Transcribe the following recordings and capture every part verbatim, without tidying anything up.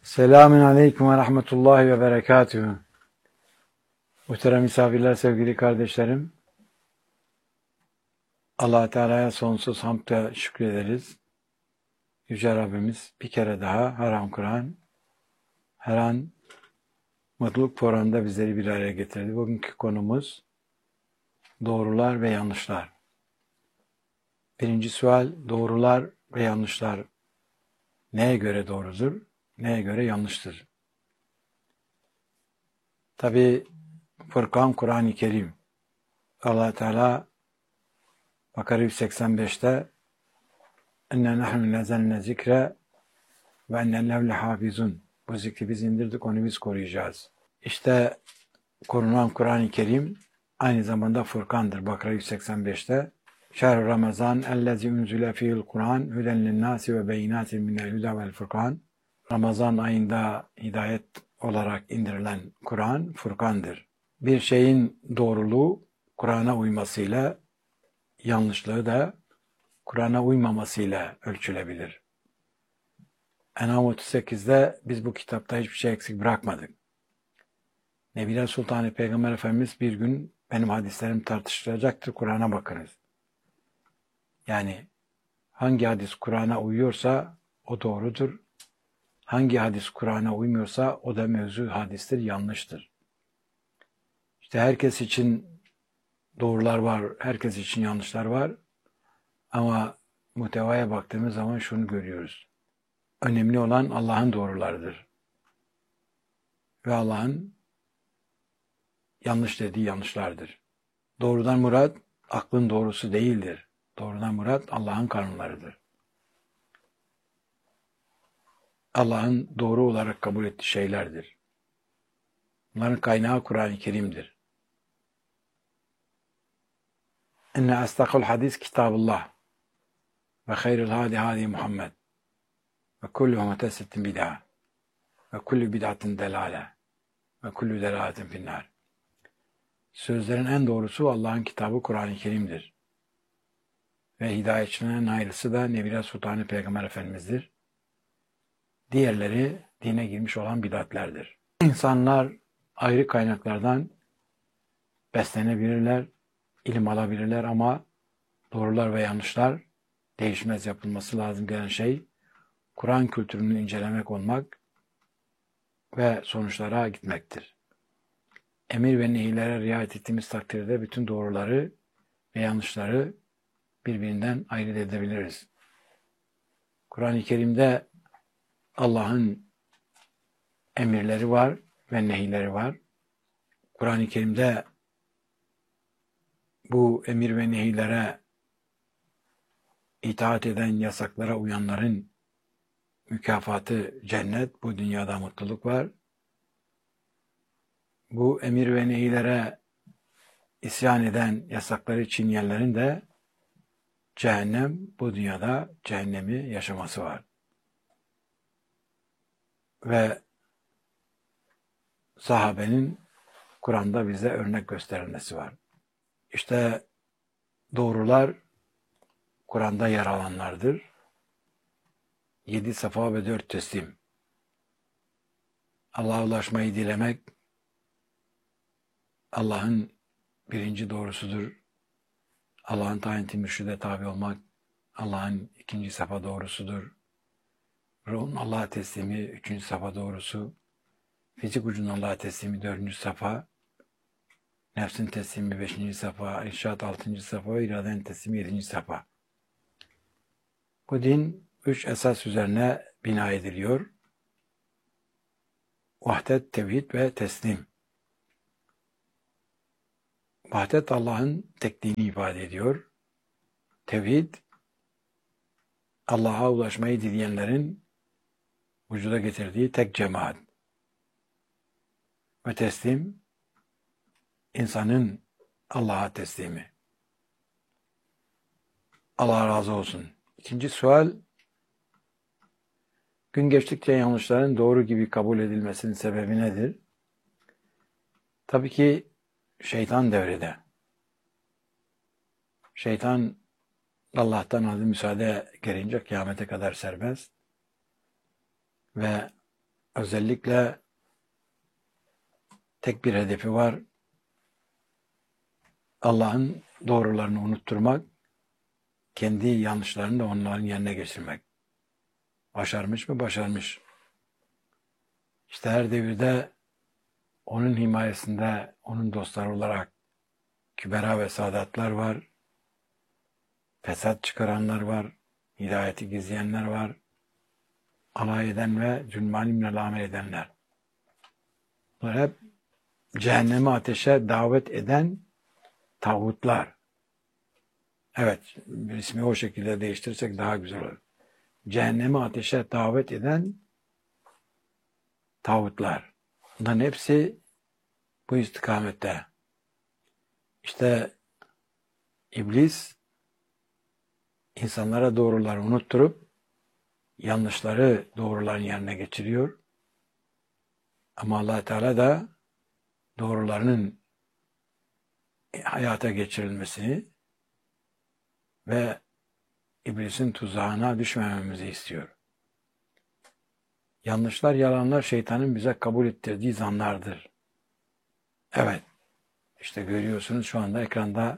Selamun Aleyküm ve Rahmetullahi ve Berekatühü. Muhterem misafirler, sevgili kardeşlerim. Allah Teala'ya sonsuz hamd ve şükrederiz. Yüce Rabbimiz bir kere daha her an Kur'an, her an mutluluk programında bizleri bir araya getirdi. Bugünkü konumuz doğrular ve yanlışlar. Birinci sual, doğrular ve yanlışlar neye göre doğrudur, neye göre yanlıştır? Tabi Furkan Kur'an-ı Kerim. Allah Teala Bakara yüz seksen beşte "Enne nahnu nezzelne zikre ve enne lehu lehafizun." Bu zikri biz indirdik, onu biz koruyacağız. İşte korunan Kur'an-ı Kerim aynı zamanda Furkan'dır. Bakara yüz seksen beşte "Şehr Ramazan ellezî unzile fîhil Kur'an huden linnâsi ve beyinâtin minel huda vel furkan." Ramazan ayında hidayet olarak indirilen Kur'an Furkan'dır. Bir şeyin doğruluğu Kur'an'a uymasıyla, yanlışlığı da Kur'an'a uymamasıyla ölçülebilir. En'am otuz sekizde biz bu kitapta hiçbir şey eksik bırakmadık. Nebiler Sultanı Peygamber Efendimiz bir gün benim hadislerim tartışılacaktır, Kur'an'a bakınız. Yani hangi hadis Kur'an'a uyuyorsa o doğrudur. Hangi hadis Kur'an'a uymuyorsa o da mevzu hadistir, yanlıştır. İşte herkes için doğrular var, herkes için yanlışlar var. Ama muhtevaya baktığımız zaman şunu görüyoruz. Önemli olan Allah'ın doğrularıdır. Ve Allah'ın yanlış dediği yanlışlardır. Doğrudan murat aklın doğrusu değildir. Doğrudan murat Allah'ın kanunlarıdır. Allah'ın doğru olarak kabul ettiği şeylerdir. Bunların kaynağı Kur'an-ı Kerim'dir. İnne asdakul hadis kitabullah ve hayrul hadi hadi Muhammed ve kullu muhtessetin bid'a ve kullu bid'atin delale ve kullu delaletin finnâr. Sözlerin en doğrusu Allah'ın kitabı Kur'an-ı Kerim'dir. Ve hidayetçinin en hayırlısı da Nebiler Sultanı Peygamber Efendimiz'dir. Diğerleri dine girmiş olan bid'atlerdir. İnsanlar ayrı kaynaklardan beslenebilirler, ilim alabilirler ama doğrular ve yanlışlar değişmez, yapılması lazım gelen şey Kur'an kültürünü incelemek olmak ve sonuçlara gitmektir. Emir ve nehirlere riayet ettiğimiz takdirde bütün doğruları ve yanlışları birbirinden ayırt edebiliriz. Kur'an-ı Kerim'de Allah'ın emirleri var ve nehirleri var. Kur'an-ı Kerim'de bu emir ve nehirlere itaat eden, yasaklara uyanların mükafatı cennet, bu dünyada mutluluk var. Bu emir ve nehirlere isyan eden, yasakları çiğneyenlerin de cehennem, bu dünyada cehennemi yaşaması var. Ve sahabenin Kur'an'da bize örnek gösterilmesi var. İşte doğrular Kur'an'da yer alanlardır. Yedi safa ve dört teslim. Allah'a ulaşmayı dilemek Allah'ın birinci doğrusudur. Allah'ın tayin mürşide tabi olmak Allah'ın ikinci safa doğrusudur. Ruhun Allah'a teslimi üçüncü safa doğrusu. Fizik ucunun Allah'a teslimi dördüncü safa. Nefsin teslimi beşinci safa. İrşad altıncı safa. İradenin teslimi yedinci safa. Bu din üç esas üzerine bina ediliyor. Vahdet, tevhid ve teslim. Vahdet Allah'ın tekliğini ifade ediyor. Tevhid, Allah'a ulaşmayı dileyenlerin vücuda getirdiği tek cemaat. Ve teslim, insanın Allah'a teslimi. Allah razı olsun. İkinci sual, gün geçtikçe yanlışların doğru gibi kabul edilmesinin sebebi nedir? Tabii ki şeytan devrede. Şeytan Allah'tan aldığı müsaade gelince kıyamete kadar serbest ve özellikle tek bir hedefi var. Allah'ın doğrularını unutturmak, kendi yanlışlarını da onların yerine geçirmek. Başarmış mı? Başarmış. İşte her devirde onun himayesinde, onun dostları olarak kübera ve saadatlar var. Fesat çıkaranlar var. Hidayeti gizleyenler var. Alay eden ve cülmanimle amel edenler. Bunlar hep cehenneme, ateşe davet eden tağutlar. Evet, ismi o şekilde değiştirirsek daha güzel olur. Cehenneme, ateşe davet eden tağutlar. Bunların hepsi bu istikamette. İşte iblis insanlara doğruları unutturup yanlışları doğruların yerine geçiriyor. Ama Allah Teala da doğrularının hayata geçirilmesini ve iblisin tuzağına düşmememizi istiyor. Yanlışlar, yalanlar şeytanın bize kabul ettirdiği zanlardır. Evet, işte görüyorsunuz şu anda ekranda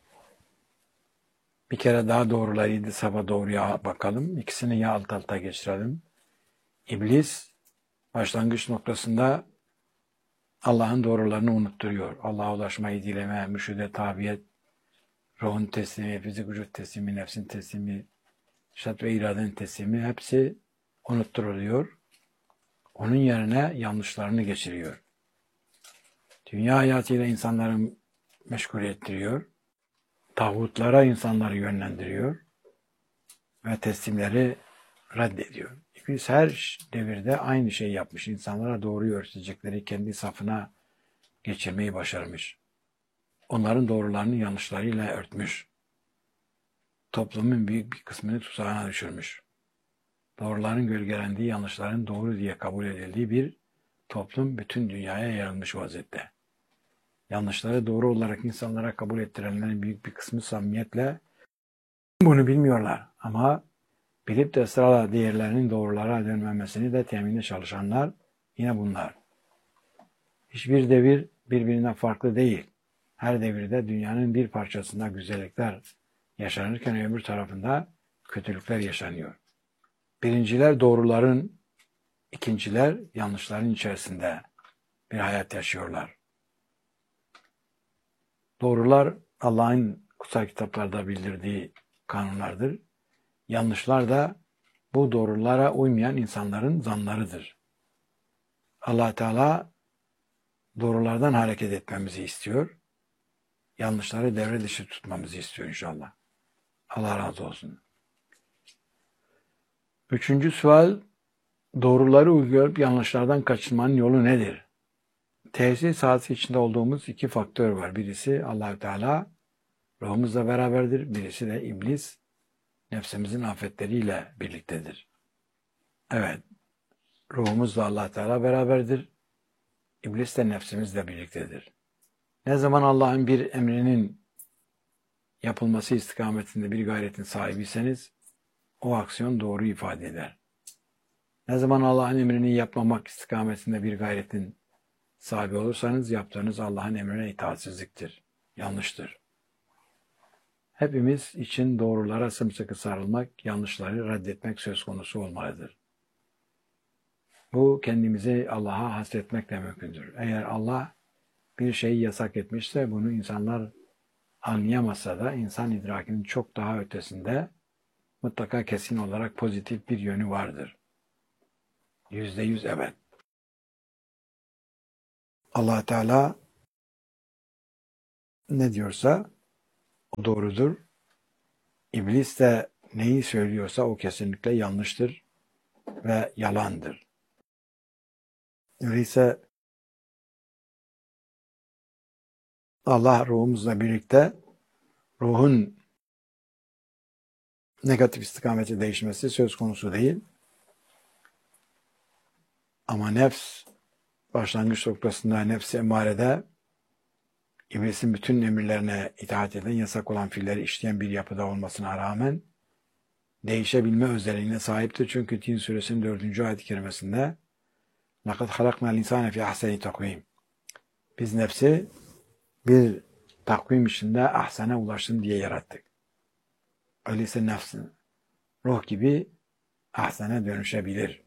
bir kere daha doğrularıydı, sabah doğruya bakalım. İkisini ya alt alta geçirelim. İblis başlangıç noktasında Allah'ın doğrularını unutturuyor. Allah'a ulaşmayı dileme, mürşide tabiyet, ruhun teslimi, fizik vücut teslimi, nefsin teslimi, şat ve iradenin teslimi hepsi unutturuluyor. Onun yerine yanlışlarını geçiriyor. Dünya hayatıyla insanları meşgul ettiriyor. Tağutlara insanları yönlendiriyor. Ve teslimleri reddediyor. İblis her devirde aynı şeyi yapmış. İnsanlara doğruyu öğretecekleri kendi safına geçirmeyi başarmış. Onların doğrularını yanlışlarıyla örtmüş. Toplumun büyük bir kısmını tuzağına düşürmüş. Doğruların gölgelendiği, yanlışların doğru diye kabul edildiği bir toplum bütün dünyaya yayılmış vaziyette. Yanlışları doğru olarak insanlara kabul ettirenlerin büyük bir kısmı samimiyetle bunu bilmiyorlar. Ama bilip de ısrarla diğerlerinin doğrulara dönmemesini de temine çalışanlar yine bunlar. Hiçbir devir birbirinden farklı değil. Her devirde dünyanın bir parçasında güzellikler yaşanırken öbür tarafında kötülükler yaşanıyor. Birinciler doğruların, ikinciler yanlışların içerisinde bir hayat yaşıyorlar. Doğrular Allah'ın kutsal kitaplarda bildirdiği kanunlardır. Yanlışlar da bu doğrulara uymayan insanların zanlarıdır. Allah Teala doğrulardan hareket etmemizi istiyor. Yanlışları devre dışı tutmamızı istiyor inşallah. Allah razı olsun. Üçüncü sual, doğruları uygulayıp yanlışlardan kaçınmanın yolu nedir? Tesir sahası içinde olduğumuz iki faktör var. Birisi Allah Teala ruhumuzla beraberdir. Birisi de iblis nefsimizin afetleriyle birliktedir. Evet, ruhumuzla Allah Teala beraberdir. İblis de nefsimizle birliktedir. Ne zaman Allah'ın bir emrinin yapılması istikametinde bir gayretin sahibiyseniz, o aksiyon doğru ifade eder. Ne zaman Allah'ın emrini yapmamak istikametinde bir gayretin sahibi olursanız, yaptığınız Allah'ın emrine itaatsizliktir, yanlıştır. Hepimiz için doğrulara sımsıkı sarılmak, yanlışları reddetmek söz konusu olmalıdır. Bu kendimizi Allah'a hasretmekle mümkündür. Eğer Allah bir şeyi yasak etmişse bunu insanlar anlayamazsa da insan idrakinin çok daha ötesinde mutlaka kesin olarak pozitif bir yönü vardır. Yüzde yüz evet. Allah Teala ne diyorsa o doğrudur. İblis de neyi söylüyorsa o kesinlikle yanlıştır ve yalandır. Öyleyse Allah ruhumuzla birlikte ruhun negatif istikamete değişmesi söz konusu değil. Ama nefs başlangıç noktasında nefs-i emarede İblisin bütün emirlerine itaat eden, yasak olan fiilleri işleyen bir yapıda olmasına rağmen değişebilme özelliğine sahiptir. Çünkü Tin suresinin dördüncü ayet-i kerimesinde لَقَدْ خَلَقْنَا الْاِنْسَانَ فِي اَحْسَنِ takvim. Biz nefsi bir takvim içinde ahsene ulaşsın diye yarattık. Öyleyse nefsin, ruh gibi ahsene dönüşebilir.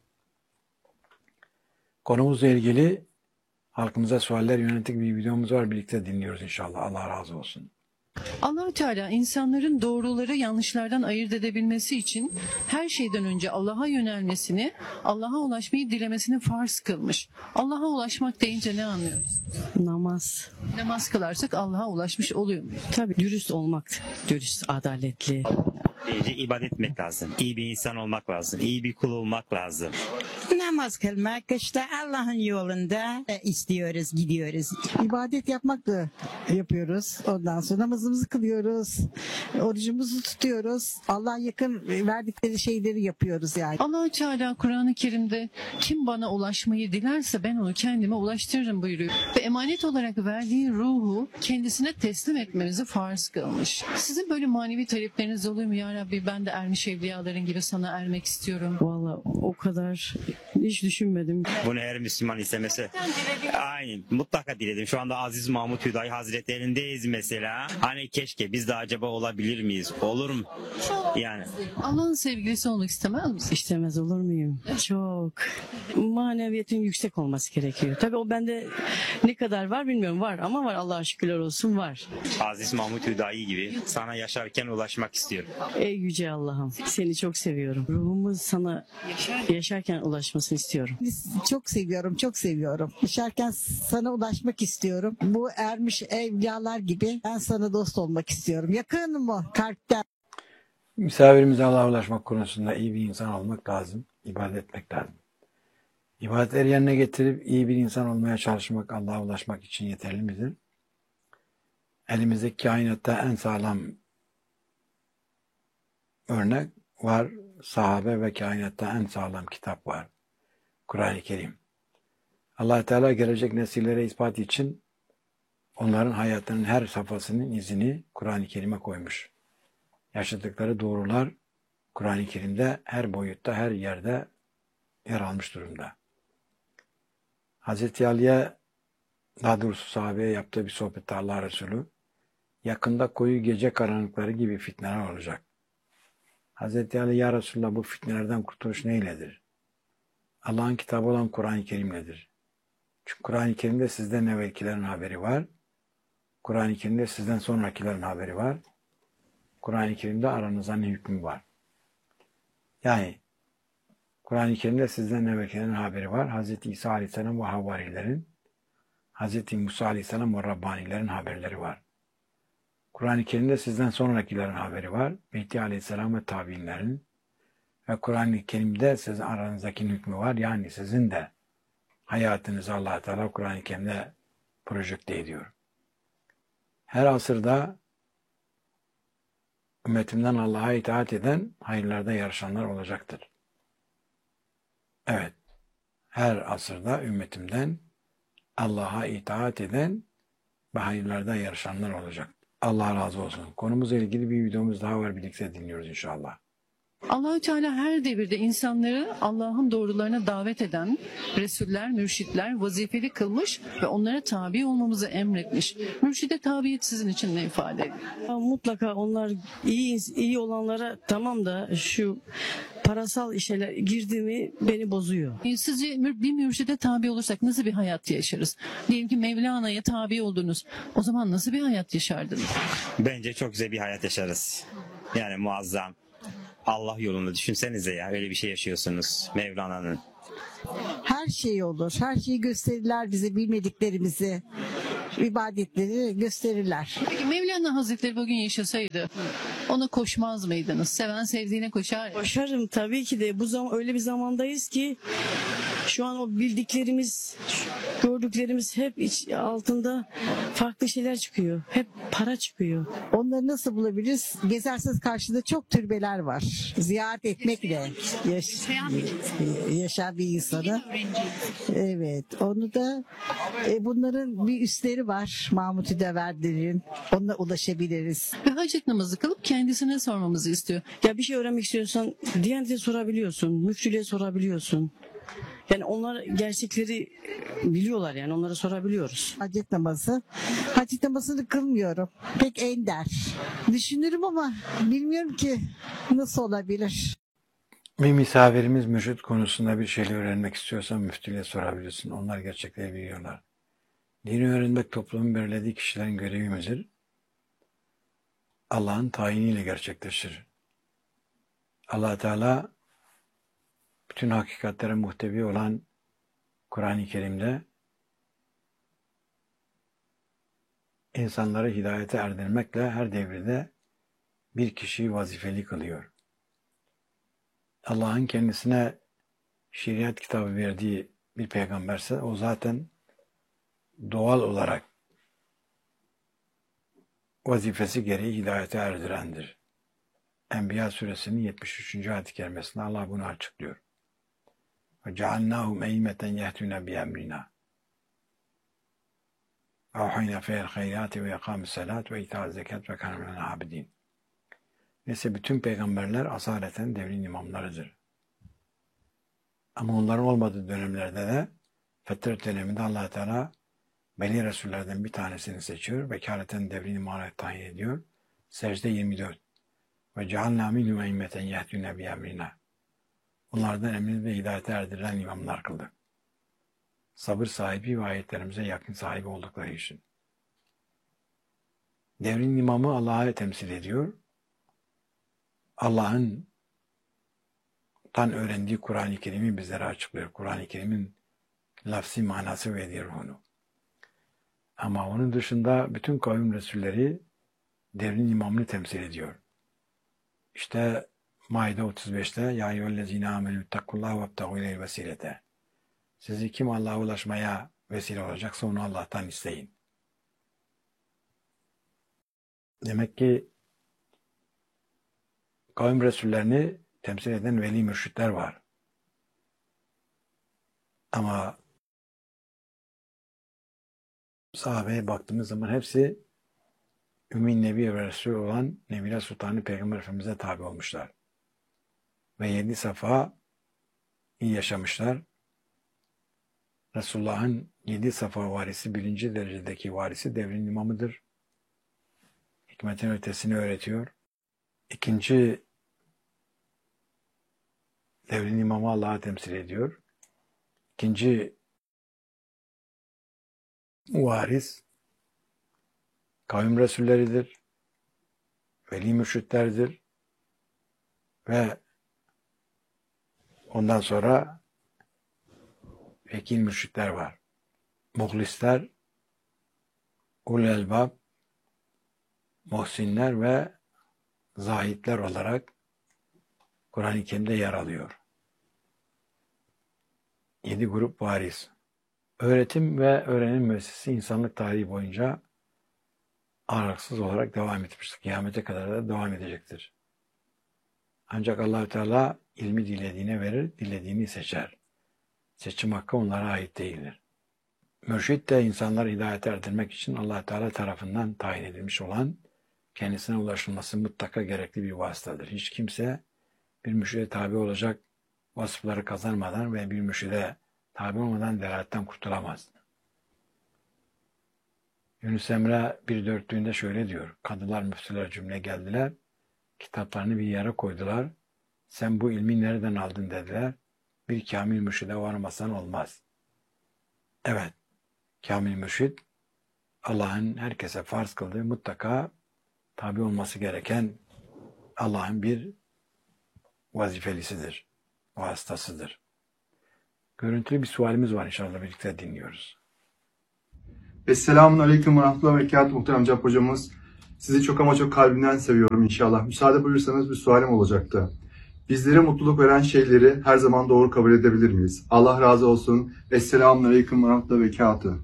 Konumuzla ilgili halkımıza sualler yönelik bir videomuz var. Birlikte dinliyoruz inşallah. Allah razı olsun. Allah-u Teala insanların doğruları yanlışlardan ayırt edebilmesi için her şeyden önce Allah'a yönelmesini, Allah'a ulaşmayı dilemesini farz kılmış. Allah'a ulaşmak deyince ne anlıyoruz? Namaz. Namaz kılarsak Allah'a ulaşmış oluyor muyuz? Tabii dürüst olmak, dürüst, adaletli. İyice ibadet etmek lazım. İyi bir insan olmak lazım. İyi bir kul olmak lazım. Namaz kılmak işte Allah'ın yolunda e, istiyoruz, gidiyoruz. İbadet yapmak da yapıyoruz. Ondan sonra namazımızı kılıyoruz. Orucumuzu tutuyoruz. Allah'a yakın verdikleri şeyleri yapıyoruz yani. Allah-u Teala Kur'an-ı Kerim'de kim bana ulaşmayı dilerse ben onu kendime ulaştırırım buyuruyor. Ve emanet olarak verdiği ruhu kendisine teslim etmemizi farz kılmış. Sizin böyle manevi talepleriniz oluyor mu? Ya Rabbi ben de ermiş evliyaların gibi sana ermek istiyorum. Vallahi o kadar hiç düşünmedim. Bunu her Müslüman istemesi. Aynen. Mutlaka diledim. Şu anda Aziz Mahmut Hüdayi Hazretlerindeyiz mesela. Hani keşke biz de acaba olabilir miyiz? Olur mu? Yani. Allah'ın sevgilisi olmak istemez misin? İstemez olur muyum? Çok. Maneviyetin yüksek olması gerekiyor. Tabii o bende ne kadar var bilmiyorum. Var ama var, Allah'a şükürler olsun var. Aziz Mahmut Hüdayi gibi sana yaşarken ulaşmak istiyorum. Ey yüce Allah'ım, seni çok seviyorum. Ruhumuz sana yaşarken ulaşmasını istiyorum. Biz çok seviyorum, çok seviyorum. Yaşarken sana ulaşmak istiyorum. Bu ermiş evliyalar gibi ben sana dost olmak istiyorum. Yakın mı? Kalpten. Misafirimize Allah'a ulaşmak konusunda iyi bir insan olmak lazım. İbadet etmek lazım. İbadetleri yerine getirip iyi bir insan olmaya çalışmak, Allah'a ulaşmak için yeterli midir? Elimizdeki kainatta en sağlam örnek var. Sahabe ve kainatta en sağlam kitap var. Kur'an-ı Kerim. Allah Teala gelecek nesillere ispat için onların hayatının her safhasının izini Kur'an-ı Kerim'e koymuş. Yaşadıkları doğrular Kur'an-ı Kerim'de her boyutta, her yerde yer almış durumda. Hazreti Ali'ye, daha doğrusu sahabeye yaptığı bir sohbette Allah Resulü, yakında koyu gece karanlıkları gibi fitneler olacak. Hazreti Ali, ya Resulullah bu fitnelerden kurtuluş neyledir? Allah'ın kitabı olan Kur'an-ı Kerim'ledir. Çünkü Kur'an-ı Kerim'de sizden evvelkilerin haberi var. Kur'an-ı Kerim'de sizden sonrakilerin haberi var. Kur'an-ı Kerim'de aranızda ne hükmü var? Yani Kur'an-ı Kerim'de sizden evvelkilerin haberi var. Hazreti İsa Aleyhisselam ve havarilerin, Hazreti Musa Aleyhisselam ve Rabbanilerin haberleri var. Kur'an-ı Kerim'de sizden sonrakilerin haberi var. Mehdi Aleyhisselam ve tabiinlerin. Ve Kur'an-ı Kerim'de sizin aranızdaki hükmü var. Yani sizin de hayatınızı Allah Teala Kur'an-ı Kerim'de projekte ediyor. Her asırda ümmetimden Allah'a itaat eden hayırlarda yarışanlar olacaktır. Evet, her asırda ümmetimden Allah'a itaat eden ve hayırlarda yarışanlar olacak. Allah razı olsun. Konumuzla ilgili bir videomuz daha var. Birlikte dinliyoruz inşallah. Allah-u Teala her devirde insanları Allah'ın doğrularına davet eden Resuller, mürşitler vazifeli kılmış ve onlara tabi olmamızı emretmiş. Mürşide tabiyet sizin için ne ifade ediyor? Ya mutlaka onlar iyi iyi olanlara tamam da şu parasal işler girdi mi beni bozuyor. E, Sizce mür- bir mürşide tabi olursak nasıl bir hayat yaşarız? Diyelim ki Mevlana'ya tabi oldunuz. O zaman nasıl bir hayat yaşardınız? Bence çok güzel bir hayat yaşarız. Yani muazzam. Allah yolunda düşünsenize ya, öyle bir şey yaşıyorsunuz Mevlana'nın. Her şey olur. Her şeyi gösterirler bize, bilmediklerimizi. ibadetleri gösterirler. Peki Mevlana Hazretleri bugün yaşasaydı ona koşmaz mıydınız? Seven sevdiğine koşar. Koşarım tabii ki de. Bu zaman öyle bir zamandayız ki şu an o bildiklerimiz, gördüklerimiz hep iç, altında farklı şeyler çıkıyor. Hep para çıkıyor. Onları nasıl bulabiliriz? Gezerseniz karşıda çok türbeler var. Ziyaret etmekle yaş yaşayan bir insanı. Evet. Onu da e, bunların bir üstleri var. Mahmut Hüdaverdi'nin. Onunla ulaşabiliriz. Ve hacet namazı kılıp kendisine sormamızı istiyor. Ya bir şey öğrenmek istiyorsan Diyanet'e sorabiliyorsun, müftülüğe sorabiliyorsun. Yani onlar gerçekleri biliyorlar, yani onlara sorabiliyoruz. Hacet namazı. Hacet namazını kılmıyorum. Pek ender. Düşünürüm ama bilmiyorum ki nasıl olabilir. Bir misafirimiz mürşit konusunda bir şeyler öğrenmek istiyorsan müftüyle sorabilirsin. Onlar gerçekleri biliyorlar. Dini öğrenmek toplumun belirlediği kişilerin görevimizdir. Allah'ın tayiniyle gerçekleşir. Allah Teala bütün hakikatlere muhtevi olan Kur'an-ı Kerim'de insanları hidayete erdirmekle her devirde bir kişiyi vazifeli kılıyor. Allah'ın kendisine şeriat kitabı verdiği bir peygamberse o zaten doğal olarak vazifesi gereği hidayete erdirendir. Enbiya suresinin yetmiş üçüncü ayet-i kerimesinde Allah bunu açıklıyor. وَجَعَلْنَاهُمْ اَيْمَةً يَهْتُونَ بِأَمْرِنَا وَاَوْحَيْنَا فِيهِ الْخَيْرَاتِ وَيَقَامُ الصَّلَاةِ وَاِيْتَاءَ الزَّكَاةِ وَكَانُوا مِنَ الْعَابِدِينَ. Neyse bütün peygamberler asaleten devrin imamlarıdır. Ama onların olmadığı dönemlerde de fetret döneminde Allah Teala Beni Resullerden bir tanesini seçiyor. Vekaleten devrin imamına tayin ediyor. Secde yirmi dört. Ve cealna minhum e'immeten yehdûne bi'emrina. Onlardan emrini ve hidayete erdirilen imamlar kıldık. Sabır sahibi ve ayetlerimize yakın sahibi oldukları için. Devrin imamı Allah'ı temsil ediyor. Allah'ın tan öğrendiği Kur'an-ı Kerim'i bizlere açıklıyor. Kur'an-ı Kerim'in lafsi manası ve ruhunu. Ama onun dışında bütün kavim resulleri devrin imamını temsil ediyor. İşte Maide otuz beşte Ya eyyühellezine amenü ittakullaha vebtagû ileyhil vesilete. Sizi kim Allah'a ulaşmaya vesile olacaksa onu Allah'tan isteyin. Demek ki kavim resullerini temsil eden veli mürşitler var. Ama sahabeye baktığımız zaman hepsi Ümmi Nebi ve Resul olan Nebile Sultanı Peygamber Efendimiz'e tabi olmuşlar. Ve yedi safa iyi yaşamışlar. Resulullah'ın yedi safa varisi, birinci derecedeki varisi devrin imamıdır. Hikmetin ötesini öğretiyor. İkinci devrin imamı Allah'ı temsil ediyor. İkinci varis kavim resulleridir. Veli mürşitlerdir. Ve ondan sonra vekil mürşitler var. Muhlisler, ul elbab, muhsinler ve zahitler olarak Kur'an-ı Kerim'de yer alıyor. Yedi grup varis. Öğretim ve öğrenim müessesesi insanlık tarihi boyunca aralıksız olarak devam etmiştir. Kıyamete kadar da devam edecektir. Ancak Allah-u Teala ilmi dilediğine verir, dilediğini seçer. Seçim hakkı onlara ait değildir. Mürşid de insanları hidayete erdirmek için Allah-u Teala tarafından tayin edilmiş olan, kendisine ulaşılması mutlaka gerekli bir vasıtadır. Hiç kimse bir mürşide tabi olacak vasıfları kazanmadan ve bir mürşide tabi olmadan delaletten kurtulamaz. Yunus Emre bir dörtlüğünde şöyle diyor. Kadılar, müftüler cümle geldiler. Kitaplarını bir yere koydular. Sen bu ilmi nereden aldın dediler. Bir kamil mürşide varmasan olmaz. Evet, kamil mürşid Allah'ın herkese farz kıldığı mutlaka tabi olması gereken Allah'ın bir vazifelisidir, vasıtasıdır. Görüntülü bir sualimiz var, inşallah birlikte dinliyoruz. Esselamun Aleyküm ve Rahmetullah ve Berekatuhu muhterem Cap hocamız. Sizi çok ama çok kalbimden seviyorum inşallah. Müsaade buyurursanız bir sualim olacaktı. Bizlere mutluluk veren şeyleri her zaman doğru kabul edebilir miyiz? Allah razı olsun. Esselamun Aleyküm ve Rahmetullah ve Berekatuhu.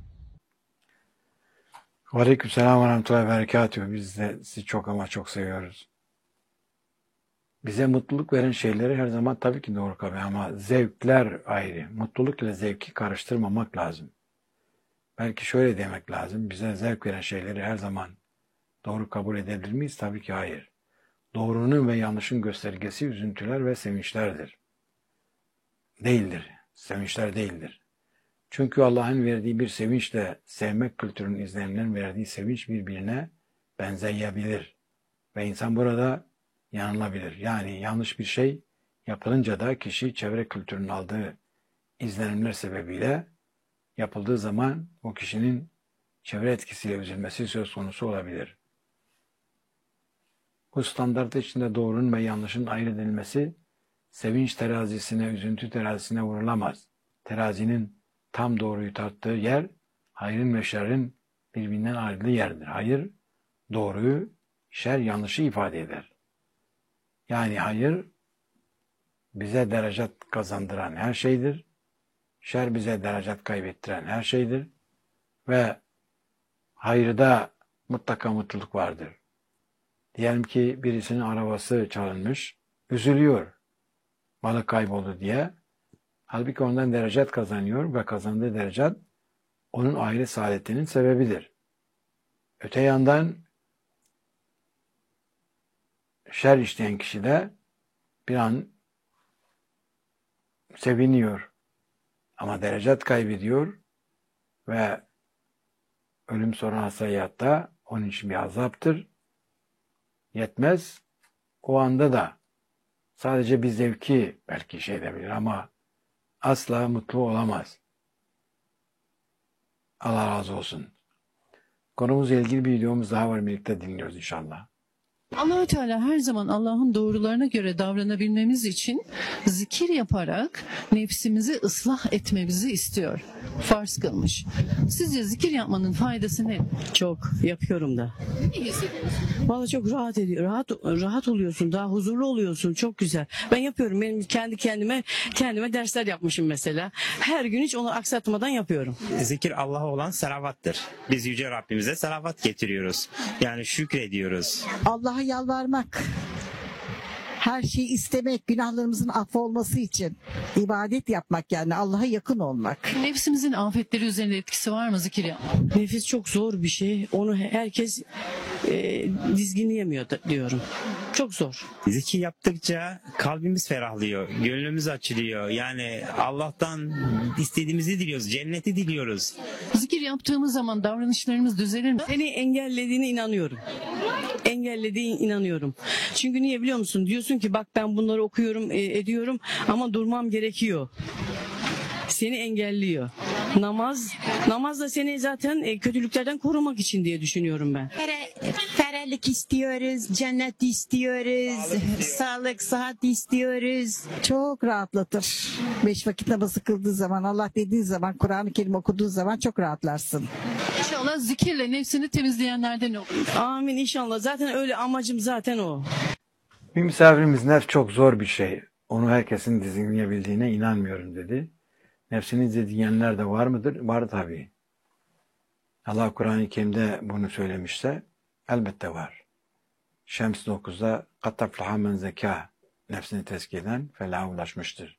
Aleykümselam ve Rahmetullah ve Berekatuhu. Biz de sizi çok ama çok seviyoruz. Bize mutluluk veren şeyleri her zaman tabii ki doğru kabul, ama zevkler ayrı. Mutluluk ile zevki karıştırmamak lazım. Belki şöyle demek lazım. Bize zevk veren şeyleri her zaman doğru kabul edebilir miyiz? Tabii ki hayır. Doğrunun ve yanlışın göstergesi üzüntüler ve sevinçlerdir. Değildir. sevinçler değildir. Çünkü Allah'ın verdiği bir sevinçle sevmek kültürünün izlenimlerinin verdiği sevinç birbirine benzeyebilir. Ve insan burada yanılabilir. Yani yanlış bir şey yapılınca da kişi çevre kültürünün aldığı izlenimler sebebiyle yapıldığı zaman o kişinin çevre etkisiyle üzülmesi söz konusu olabilir. Bu standart içinde doğrunun ve yanlışın ayırt edilmesi sevinç terazisine, üzüntü terazisine vurulamaz. Terazinin tam doğruyu tarttığı yer, hayrın ve şerrin birbirinden ayrıldığı yerdir. Hayır, doğruyu, şer yanlışı ifade eder. Yani hayır, bize derecat kazandıran her şeydir. Şer bize derecat kaybettiren her şeydir. Ve hayırda mutlaka mutluluk vardır. Diyelim ki birisinin arabası çalınmış, üzülüyor. Malı kayboldu diye. Halbuki ondan derecat kazanıyor ve kazandığı derecat onun aile saadetinin sebebidir. Öte yandan şer işleyen kişi de bir an seviniyor. Ama derecat kaybediyor ve ölüm sonrası hayatta onun için bir azaptır. Yetmez. O anda da sadece bir zevki belki şey edebilir ama asla mutlu olamaz. Allah razı olsun. Konumuzla ilgili bir videomuz daha var. Birlikte dinliyoruz inşallah. Allah-u Teala her zaman Allah'ın doğrularına göre davranabilmemiz için zikir yaparak nefsimizi ıslah etmemizi istiyor. Farz kılmış. Sizce zikir yapmanın faydası ne? Çok yapıyorum da. Ne hissediyorsunuz? Vallahi çok rahat ediyor. Rahat rahat oluyorsun. Daha huzurlu oluyorsun. Çok güzel. Ben yapıyorum. Benim kendi kendime kendime dersler yapmışım mesela. Her gün hiç onu aksatmadan yapıyorum. Zikir Allah'a olan salavattır. Biz Yüce Rabbimize salavat getiriyoruz. Yani şükrediyoruz. Allah'a yalvarmak, her şeyi istemek, günahlarımızın affolması için ibadet yapmak, yani Allah'a yakın olmak. Nefsimizin afetleri üzerinde etkisi var mı zikir yapmak? Nefis çok zor bir şey. Onu herkes e, dizginleyemiyor da, diyorum. Çok zor. Zikir yaptıkça kalbimiz ferahlıyor, gönlümüz açılıyor. Yani Allah'tan istediğimizi diliyoruz, cenneti diliyoruz. Zikir yaptığımız zaman davranışlarımız düzelir mi? Seni engellediğine inanıyorum. Engellediğine inanıyorum. Çünkü niye biliyor musun? Diyorsun ki bak ben bunları okuyorum, e, ediyorum ama durmam gerekiyor. Seni engelliyor. Namaz, namaz da seni zaten e, kötülüklerden korumak için diye düşünüyorum ben. Fere- Ferahlık istiyoruz, cennet istiyoruz, sağlık, sıhhat istiyoruz. Çok rahatlatır. Beş vakit namazı kıldığı zaman, Allah dediği zaman, Kur'an-ı Kerim okuduğu zaman çok rahatlarsın. İnşallah zikirle nefsini temizleyenlerden olur. Amin inşallah. Zaten öyle amacım zaten o. Bir misafirimiz nefs çok zor bir şey. Onu herkesin dizginleyebildiğine inanmıyorum dedi. Nefsini dizginleyenler de var mıdır? Var tabii. Allah Kur'an-ı Kerim'de bunu söylemişse elbette var. Şems dokuzda قَدْ تَفْلَحَ مَنْ زَكَى nefsini tezkiye eden felaha ulaşmıştır.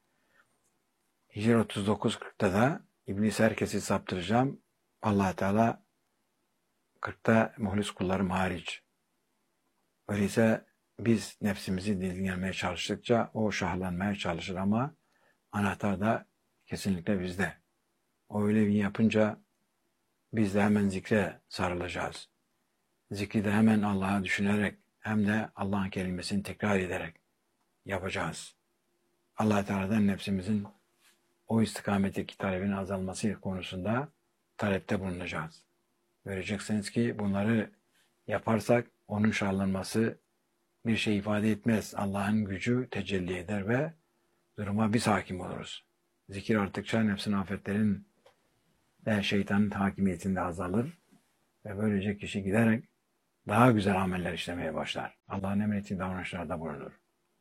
Hicr otuz dokuz kırkta da İblis herkesi saptıracağım. Allah Teala kırkta muhlis kullarım hariç. Öyleyse biz nefsimizi dizginlemeye çalıştıkça o şahlanmaya çalışır ama anahtar da kesinlikle bizde. O öyle bir yapınca biz de hemen zikre sarılacağız. Zikri de hemen Allah'a düşünerek hem de Allah'ın kelimesini tekrar ederek yapacağız. Allah Teala'dan nefsimizin o istikametteki talebinin azalması konusunda talepte bulunacağız. Göreceksiniz ki bunları yaparsak onun şahlanması bir şey ifade etmez. Allah'ın gücü tecelli eder ve duruma biz hakim oluruz. Zikir arttıkça nefsin afetlerin ve şeytanın hakimiyetinde azalır ve böylece kişi giderek daha güzel ameller işlemeye başlar. Allah'ın emrettiği davranışlarda bulunur.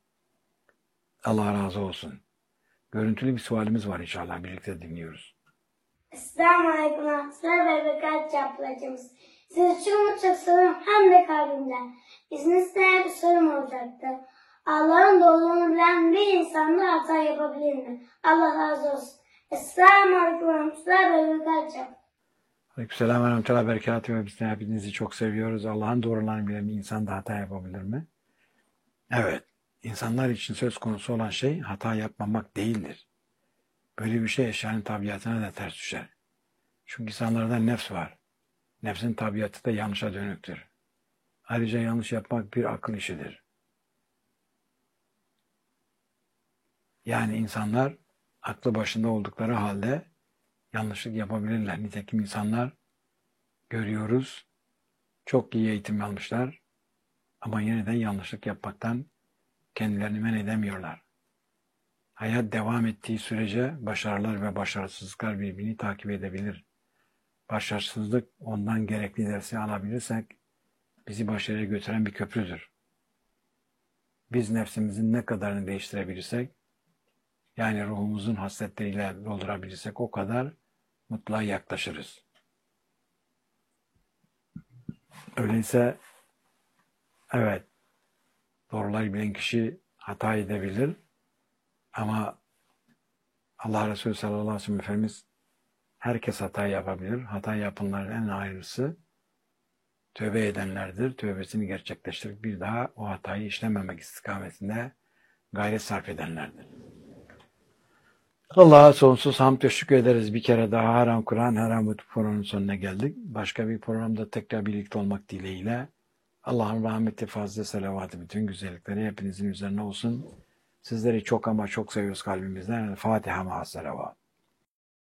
Allah razı olsun. Görüntülü bir sualimiz var inşallah. Birlikte dinliyoruz. Esselamu Aleyküm ve Rahmetullah ve Berekat ablacığımız. Size çok çok sorum hem de kalbimden. İzninizle bir sorum olacaktı. Allah'ın doğruluğunu bilen bir insan da hata yapabilir mi? Allah razı olsun. Esselamu Aleyküm ve Rahmetullah ve Berekat. Aleykümselam ve rahmetullahi ve berekatuhu ve biz de hepinizi çok seviyoruz. Allah'ın doğrularını bilen bir insan da hata yapabilir mi? Evet. İnsanlar için söz konusu olan şey hata yapmamak değildir. Böyle bir şey eşyanın tabiatına da ters düşer. Çünkü insanlarda nefs var. Nefsin tabiatı da yanlışa dönüktür. Ayrıca yanlış yapmak bir akıl işidir. Yani insanlar aklı başında oldukları halde yanlışlık yapabilirler. Nitekim insanlar görüyoruz, çok iyi eğitim almışlar ama yine de yanlışlık yapmaktan kendilerini men edemiyorlar. Hayat devam ettiği sürece başarılar ve başarısızlıklar birbirini takip edebilir. Başarısızlık ondan gerekli dersi alabilirsek bizi başarıya götüren bir köprüdür. Biz nefsimizin ne kadarını değiştirebilirsek, yani ruhumuzun hasletleriyle doldurabilirsek o kadar mutluluğa yaklaşırız. Öyleyse evet, doğruları bilen kişi hata edebilir ama Allah Resulü sallallahu aleyhi ve sellem Efendimiz herkes hata yapabilir. Hata yapanların en hayırlısı tövbe edenlerdir. Tövbesini gerçekleştirip bir daha o hatayı işlememek istikametinde gayret sarf edenlerdir. Allah'a sonsuz hamd ve şükür ederiz. Bir kere daha Haram Kur'an, Haram YouTube programının sonuna geldik. Başka bir programda tekrar birlikte olmak dileğiyle Allah'ın rahmeti, fazla selavatı, bütün güzellikleri hepinizin üzerine olsun. Sizleri çok ama çok seviyoruz kalbimizden. Fatiha ma'a selavat.